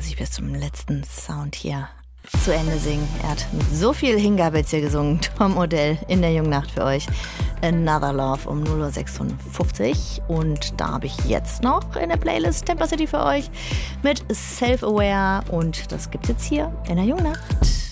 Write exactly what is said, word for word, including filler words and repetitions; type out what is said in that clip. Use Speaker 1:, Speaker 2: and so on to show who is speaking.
Speaker 1: ich bis zum letzten Sound hier zu Ende singen. Er hat mit so viel Hingabe jetzt hier gesungen. Tom Odell in der jungen Nacht für euch. Another Love um null Uhr sechsundfünfzig. Und da habe ich jetzt noch in der Playlist Temper City für euch mit Self-Aware. Und das gibt's jetzt hier in der jungen Nacht.